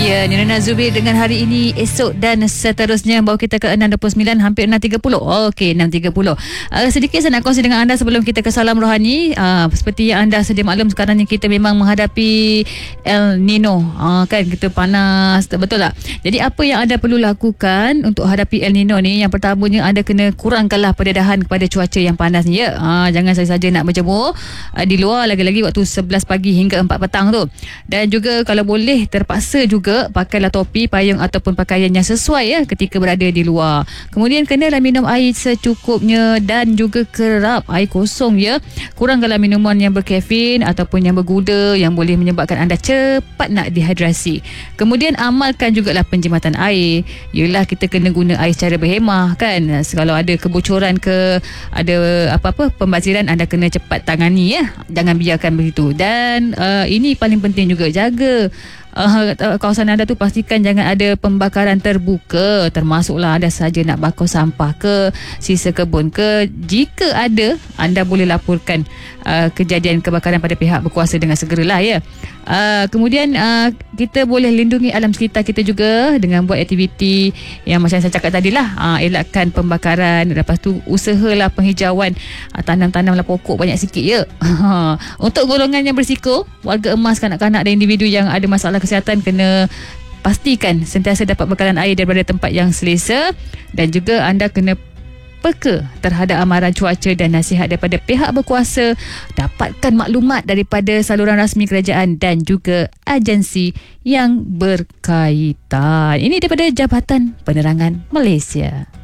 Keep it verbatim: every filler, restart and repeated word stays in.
Ya, Nirina Zubir dengan hari ini, esok dan seterusnya. Bawa kita ke enam dua puluh sembilan, hampir enam tiga puluh. Okey, enam tiga puluh. Uh, sedikit saya nak kongsi dengan anda sebelum kita ke Salam Rohani. Uh, seperti yang anda sedia maklum, sekarang ni kita memang menghadapi El Nino. Uh, kan, kita panas, betul tak? Jadi apa yang anda perlu lakukan untuk hadapi El Nino ni? Yang pertamanya, anda kena kurangkanlah pendedahan kepada cuaca yang panas ni. Ya, uh, jangan saja-saja nak berjemur uh, di luar, lagi-lagi waktu sebelas pagi hingga empat petang tu. Dan juga kalau boleh, terpaksa juga pakailah topi, payung ataupun pakaian yang sesuai ya ketika berada di luar. Kemudian kenalah minum air secukupnya dan juga kerap air kosong ya. Kurangkanlah minuman yang berkafein ataupun yang bergula yang boleh menyebabkan anda cepat nak dehidrasi. Kemudian amalkan jugalah penjimatan air. Yelah, kita kena guna air secara berhemah kan. Kalau ada kebocoran ke ada apa-apa pembaziran, anda kena cepat tangani ya. Jangan biarkan begitu. Dan uh, ini paling penting juga, jaga Uh, kawasan anda tu, pastikan jangan ada pembakaran terbuka, termasuklah anda saja nak bakar sampah ke, sisa kebun ke. Jika ada, anda boleh laporkan uh, kejadian kebakaran pada pihak berkuasa dengan segeralah ya. Uh, kemudian uh, kita boleh lindungi alam sekitar kita juga dengan buat aktiviti yang macam saya cakap tadilah, uh, elakkan pembakaran. Lepas tu usahalah penghijauan, uh, tanam-tanamlah pokok banyak sikit ya. Untuk golongan yang berisiko, warga emas, kanak-kanak dan individu yang ada masalah kesihatan, kena pastikan sentiasa dapat bekalan air daripada tempat yang selesa. Dan juga anda kena peka terhadap amaran cuaca dan nasihat daripada pihak berkuasa. Dapatkan maklumat daripada saluran rasmi kerajaan dan juga agensi yang berkaitan. Ini daripada Jabatan Penerangan Malaysia.